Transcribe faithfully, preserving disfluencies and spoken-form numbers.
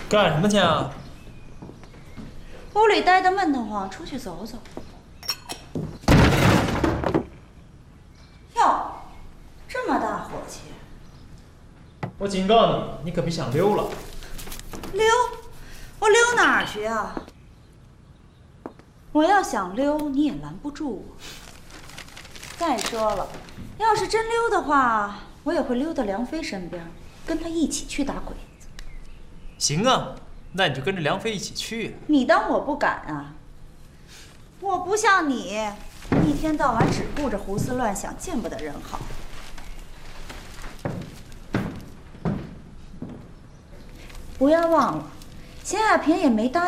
干什么去啊？ 屋里待得闷得慌，出去走走。哟，这么大火气！ 我警告你，你可别想溜了。 溜？我溜哪儿去啊？我要想溜，你也拦不住我。再说了，要是真溜的话，我也会溜到梁飞身边，跟他一起去打鬼子。 行啊，那你就跟着梁飞一起去。 你当我不敢啊？我不像你，一天到晚只顾着胡思乱想，见不得人好。不要忘了，秦亚萍也没答应。